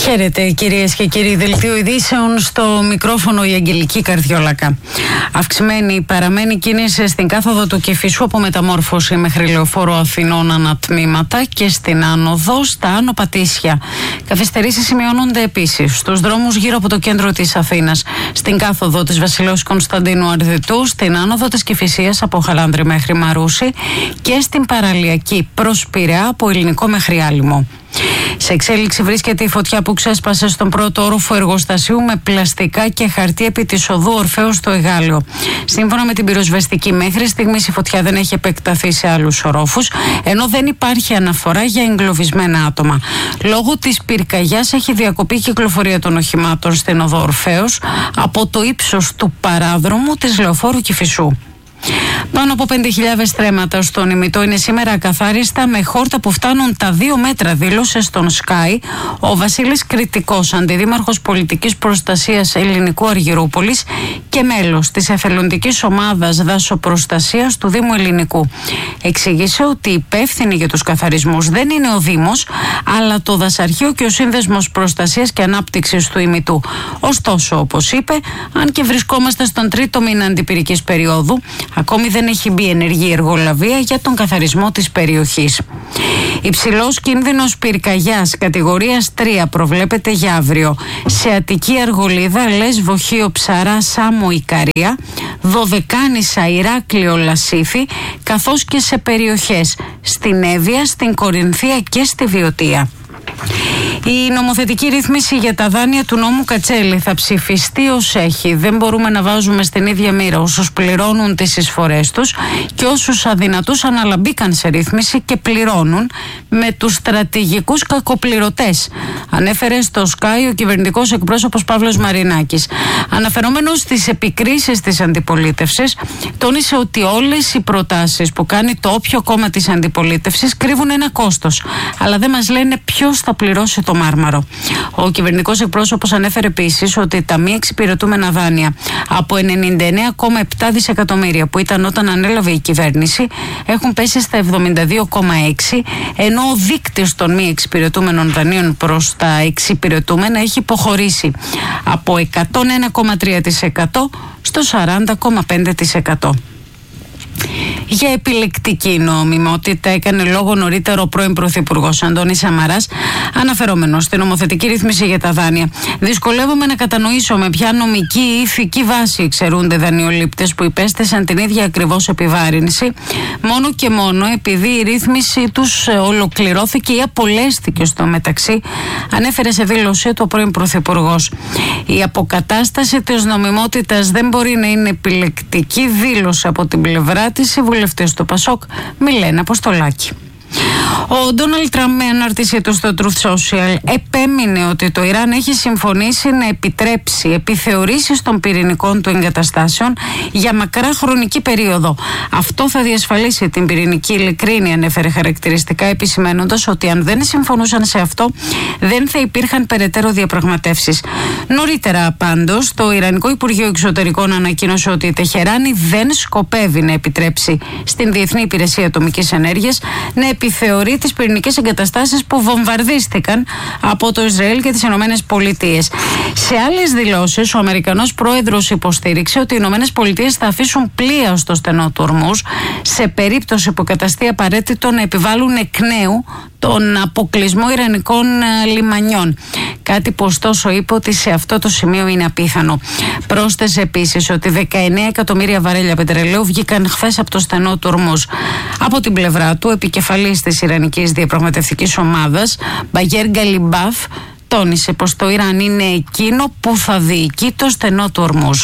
Χαίρετε κυρίες και κύριοι, δελτίο ειδήσεων, στο μικρόφωνο η Αγγελική Καρδιόλακα. Αυξημένη παραμένει κίνηση στην κάθοδο του Κηφισού από μεταμόρφωση μέχρι Λεωφόρο Αθηνών ανατμήματα και στην άνοδο στα Άνω Πατήσια. Καθυστερήσεις σημειώνονται επίσης στους δρόμους γύρω από το κέντρο της Αθήνας, στην κάθοδο της Βασιλέως Κωνσταντίνου Αρδιτού, στην άνοδο της Κηφισίας από Χαλάνδρη μέχρι Μαρούσι και στην παραλιακή προς Πειραιά από Ελληνικό μέχρι Άλυμο. Σε εξέλιξη βρίσκεται η φωτιά που ξέσπασε στον πρώτο όροφο εργοστασίου με πλαστικά και χαρτί επί της οδού Ορφέως στο Εγάλεο. Σύμφωνα με την πυροσβεστική, μέχρι στιγμής η φωτιά δεν έχει επεκταθεί σε άλλους ορόφους, ενώ δεν υπάρχει αναφορά για εγκλωβισμένα άτομα. Λόγω της πυρκαγιάς έχει διακοπεί η κυκλοφορία των οχημάτων στην οδό Ορφέως από το ύψος του παράδρομου της Λεωφόρου Κηφισού. Πάνω από 5.000 στρέμματα στον ημιτό είναι σήμερα ακαθάριστα με χόρτα που φτάνουν τα 2 μέτρα, δήλωσε στον Sky ο Βασίλης Κρητικός, αντιδήμαρχος πολιτικής προστασίας Ελληνικού Αργυρούπολης και μέλος της εθελοντικής ομάδας δασοπροστασίας του Δήμου Ελληνικού. Εξήγησε ότι υπεύθυνοι για τους καθαρισμούς δεν είναι ο Δήμος, αλλά το Δασαρχείο και ο Σύνδεσμος Προστασίας και Ανάπτυξης του ημιτού. Ωστόσο, όπως είπε, αν και βρισκόμαστε στον 3ο μήνα αντιπυρικής περίοδου, ακόμη δεν έχει μπει ενεργή εργολαβία για τον καθαρισμό της περιοχής. Υψηλός κίνδυνος πυρκαγιάς κατηγορίας 3 προβλέπεται για αύριο σε Αττική, Αργολίδα, Λέσβο, Χίο, Ψαρά, Σάμο, Ικαρία, Δωδεκάνησα, Ηράκλειο, Λασίθι, καθώς και σε περιοχές στην Εύβοια, στην Κορινθία και στη Βιωτία. Η νομοθετική ρύθμιση για τα δάνεια του νόμου Κατσέλη θα ψηφιστεί ως έχει. Δεν μπορούμε να βάζουμε στην ίδια μοίρα όσους πληρώνουν τις εισφορές τους και όσους αδυνατούς αναλαμπήκαν σε ρύθμιση και πληρώνουν με τους στρατηγικούς κακοπληρωτές, ανέφερε στο Sky ο κυβερνητικός εκπρόσωπος Παύλος Μαρινάκης. Αναφερόμενος στις επικρίσεις της αντιπολίτευσης, τόνισε ότι όλες οι προτάσεις που κάνει το όποιο κόμμα της αντιπολίτευσης κρύβουν ένα κόστος, αλλά δεν μας λένε ποιος θα πληρώσει το μάρμαρο. Ο κυβερνητικός εκπρόσωπος ανέφερε επίσης ότι τα μη εξυπηρετούμενα δάνεια από 99,7 δισεκατομμύρια που ήταν όταν ανέλαβε η κυβέρνηση έχουν πέσει στα 72,6, ενώ ο δείκτης των μη εξυπηρετούμενων δανείων προς τα εξυπηρετούμενα έχει υποχωρήσει από 101,3% στο 40,5%. Για επιλεκτική νομιμότητα έκανε λόγο νωρίτερα ο πρώην Πρωθυπουργός Αντώνης Σαμαράς, αναφερόμενος στην νομοθετική ρύθμιση για τα δάνεια. Δυσκολεύομαι να κατανοήσω με ποια νομική ή ηθική βάση εξαιρούνται δανειολήπτες που υπέστησαν την ίδια ακριβώς επιβάρυνση, μόνο και μόνο επειδή η ρύθμιση τους ολοκληρώθηκε ή απολέστηκε στο μεταξύ, ανέφερε σε δήλωσή του ο πρώην Πρωθυπουργός. Η αποκατάσταση της νομιμότητας δεν μπορεί να είναι επιλεκτική, δήλωσε από την πλευρά της η βουλευτής του Πασόκ Μιλένα Αποστολάκη. Ο Ντόναλντ Τραμπ με ανάρτησή του στο Truth Social επέμεινε ότι το Ιράν έχει συμφωνήσει να επιτρέψει επιθεωρήσεις των πυρηνικών του εγκαταστάσεων για μακρά χρονική περίοδο. Αυτό θα διασφαλίσει την πυρηνική ειλικρίνεια, ανέφερε χαρακτηριστικά, επισημαίνοντας ότι αν δεν συμφωνούσαν σε αυτό δεν θα υπήρχαν περαιτέρω διαπραγματεύσεις. Νωρίτερα πάντως το Ιρανικό Υπουργείο Εξωτερικών ανακοίνωσε ότι η Τεχεράνη δεν σκοπεύει να επιτρέψει στην Διεθνή Υπηρεσία Ατομικής Ενέργειας να επιθεωρεί τις πυρηνικές εγκαταστάσεις που βομβαρδίστηκαν από το Ισραήλ και τις Ηνωμένες Πολιτείες. Σε άλλες δηλώσεις, ο Αμερικανός πρόεδρος υποστήριξε ότι οι Ηνωμένες Πολιτείες θα αφήσουν πλοία στο στενό του Ορμούζ σε περίπτωση που καταστεί απαραίτητο να επιβάλλουν εκ νέου τον αποκλεισμό ιρανικών λιμανιών. Κάτι που ωστόσο είπε ότι σε αυτό το σημείο είναι απίθανο. Πρόσθεσε επίσης ότι 19 εκατομμύρια βαρέλια πετρελαίου βγήκαν χθες από το στενό του Ορμούζ. Από την πλευρά του, επικεφαλής της Ιρανικής Διαπραγματευτικής Ομάδας, Μπαγέρ Γκαλιμπάφ, τόνισε πως το Ιράν είναι εκείνο που θα διοικεί το στενό του Ορμούζ.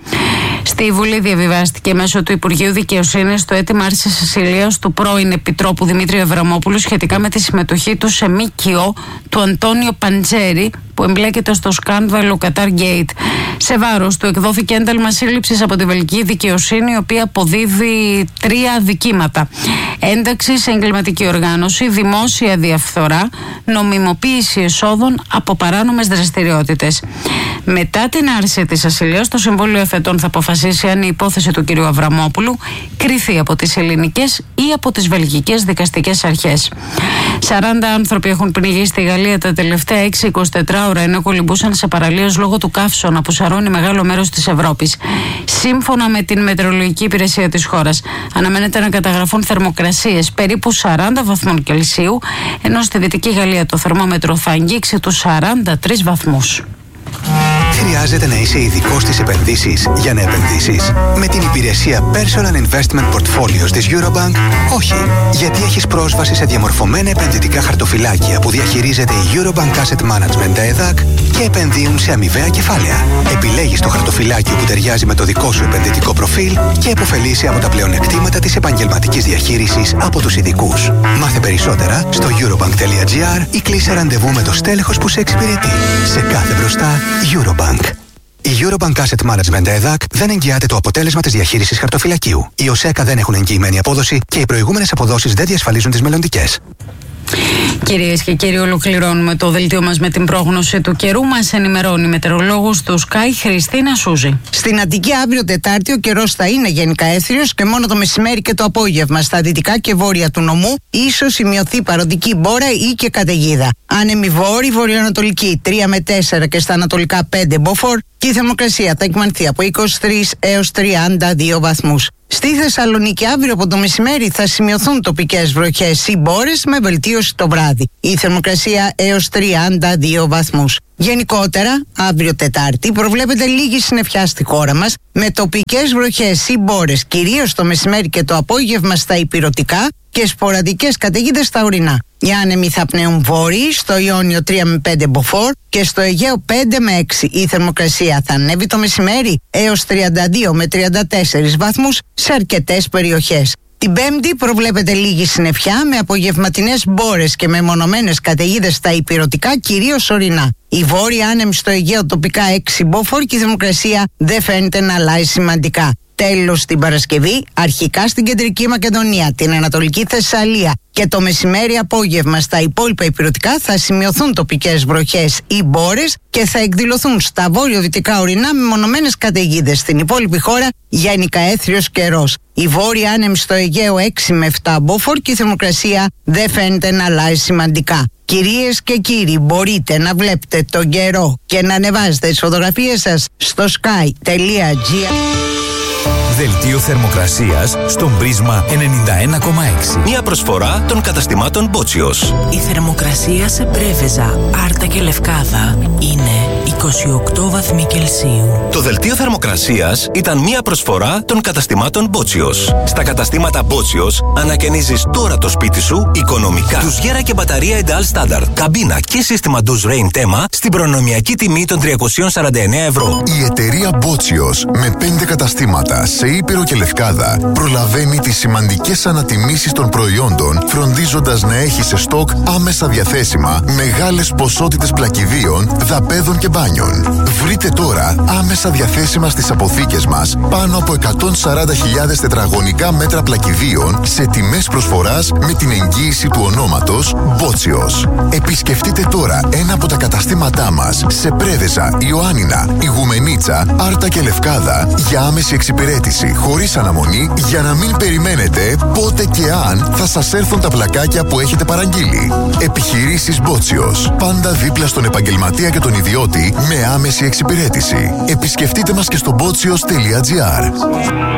Στη Βουλή διαβιβάστηκε μέσω του Υπουργείου Δικαιοσύνης το αίτημα άρσης ασυλίας του πρώην Επιτρόπου Δημήτριου Αβραμόπουλου σχετικά με τη συμμετοχή του σε ΜΚΟ του Αντώνιο Παντζέρη, που εμπλέκεται στο σκάνδαλο Qatar Gate. Σε βάρος του εκδόθηκε ένταλμα σύλληψης από τη βελγική δικαιοσύνη, η οποία αποδίδει 3 αδικήματα: ένταξη σε εγκληματική οργάνωση, δημόσια διαφθορά, νομιμοποίηση εσόδων από παράνομες δραστηριότητες. Μετά την άρση της ασυλίας, το Συμβούλιο Εφετών θα αποφασίσει αν η υπόθεση του κ. Αβραμόπουλου κριθεί από τις ελληνικές ή από τις βελγικές δικαστικές αρχές. 40 άνθρωποι έχουν πνιγεί στη Γαλλία τα τελευταία 6-24 ώρα, ενώ κολυμπούσαν σε παραλίες λόγω του καύσωνα που σαρώνει μεγάλο μέρος της Ευρώπης. Σύμφωνα με την Μετεωρολογική Υπηρεσία της χώρας, αναμένεται να καταγραφούν θερμοκρασίες περίπου 40 βαθμών Κελσίου, ενώ στη Δυτική Γαλλία το θερμόμετρο θα αγγίξει τους 43 βαθμούς. Χρειάζεται να είσαι ειδικός στις επενδύσεις για να επενδύσεις? Με την υπηρεσία Personal Investment Portfolios της Eurobank, όχι. Γιατί έχεις πρόσβαση σε διαμορφωμένα επενδυτικά χαρτοφυλάκια που διαχειρίζεται η Eurobank Asset Management ΕΔΑΚ και επενδύουν σε αμοιβαία κεφάλαια. Επιλέγεις το χαρτοφυλάκιο που ταιριάζει με το δικό σου επενδυτικό προφίλ και επωφελείσαι από τα πλεονεκτήματα της επαγγελματικής διαχείρισης από τους ειδικούς. Μάθε περισσότερα στο eurobank.gr ή κλείσε ραντεβού με το στέλεχος που σε εξυπηρετεί. Σε κάθε μπροστά, Eurobank. Η Eurobank Asset Management ΕΔΑΚ δεν εγγυάται το αποτέλεσμα της διαχείρισης χαρτοφυλακίου. Οι ΟΣΕΚΑ δεν έχουν εγγυημένη απόδοση και οι προηγούμενες αποδόσεις δεν διασφαλίζουν τις μελλοντικές. Κυρίες και κύριοι, ολοκληρώνουμε το δελτίο μας με την πρόγνωση του καιρού. Μας ενημερώνει η μετεωρολόγος του Sky, Χριστίνα Σούζη. Στην Αττική αύριο Τετάρτη ο καιρός θα είναι γενικά έθριος και μόνο το μεσημέρι και το απόγευμα στα δυτικά και βόρεια του νομού ίσως σημειωθεί παροντική μπόρα ή και καταιγίδα. Άνεμη βόρη, βορειοανατολική 3 με 4 και στα ανατολικά 5 μποφόρ και η θερμοκρασία θα εκμανθεί από 23 έως 32 βαθμούς. Στη Θεσσαλονίκη αύριο από το μεσημέρι θα σημειωθούν τοπικές βροχές ή μπόρες με βελτίωση το βράδυ. Η θερμοκρασία έως 32 βαθμούς. Γενικότερα, αύριο Τετάρτη προβλέπεται λίγη συννεφιά στη χώρα μας με τοπικές βροχές ή μπόρες κυρίως το μεσημέρι και το απόγευμα στα ηπειρωτικά και σποραδικές καταιγίδες στα ορεινά. Οι άνεμοι θα πνέουν βόρειοι, στο Ιόνιο 3 με 5 μποφόρ και στο Αιγαίο 5 με 6. Η θερμοκρασία θα ανέβει το μεσημέρι έως 32 με 34 βαθμούς σε αρκετές περιοχές. Την Πέμπτη προβλέπεται λίγη συννεφιά με απογευματινές μπόρες και μεμονωμένες καταιγίδες στα ηπειρωτικά, κυρίως ορεινά. Η βόρεια άνεμη στο Αιγαίο τοπικά 6 μποφόρ και η θερμοκρασία δεν φαίνεται να αλλάζει σημαντικά. Τέλος, την Παρασκευή, αρχικά στην Κεντρική Μακεδονία, την Ανατολική Θεσσαλία και το μεσημέρι απόγευμα στα υπόλοιπα ηπειρωτικά θα σημειωθούν τοπικές βροχές ή μπόρες και θα εκδηλωθούν στα βόρειο-δυτικά ορεινά μεμονωμένες καταιγίδες. Στην υπόλοιπη χώρα γενικά έθριος καιρός. Η βόρεια άνεμη στο Αιγαίο 6 με 7 μποφόρ και η θερμοκρασία δεν φαίνεται να αλλάζει σημαντικά. Κυρίες και κύριοι, μπορείτε να βλέπετε τον καιρό και να ανεβάζετε τις φωτογραφίες σας στο sky.gr. Δελτίο θερμοκρασίας στον Πρίσμα 91,6. Μια προσφορά των καταστημάτων Μπότσιος. Η θερμοκρασία σε Πρέβεζα, Άρτα και Λευκάδα είναι 28 βαθμοί Κελσίου. Το δελτίο θερμοκρασίας ήταν μια προσφορά των καταστημάτων Μπότσιος. Στα καταστήματα Μπότσιος ανακαινίζεις τώρα το σπίτι σου οικονομικά. Ντουζιέρα και μπαταρία Ideal Standard, καμπίνα και σύστημα Duze Rain Tema στην προνομιακή τιμή των 349 ευρώ. Η εταιρεία Μπότσιος με 5 καταστήματα σε Ήπειρο και Λευκάδα προλαβαίνει τις σημαντικές ανατιμήσεις των προϊόντων, φροντίζοντας να έχει σε στόκ άμεσα διαθέσιμα μεγάλες ποσότητες πλακιδίων, δαπέδων και μπάνιων. Βρείτε τώρα άμεσα διαθέσιμα στις αποθήκες μας πάνω από 140.000 τετραγωνικά μέτρα πλακιδίων σε τιμές προσφοράς με την εγγύηση του ονόματος Μπότσιος. Επισκεφτείτε τώρα ένα από τα καταστήματά μας σε Πρέβεζα, Ιωάννινα, Ιγουμενίτσα, Άρτα και Λευκάδα για άμεση εξυπηρέτηση χωρίς αναμονή για να μην περιμένετε πότε και αν θα σας έρθουν τα πλακάκια που έχετε παραγγείλει. Επιχειρήσεις Μπότσιος. Πάντα δίπλα στον επαγγελματία και τον ιδιώτη με άμεση εξυπηρέτηση. Επισκεφτείτε μας και στο botsios.gr.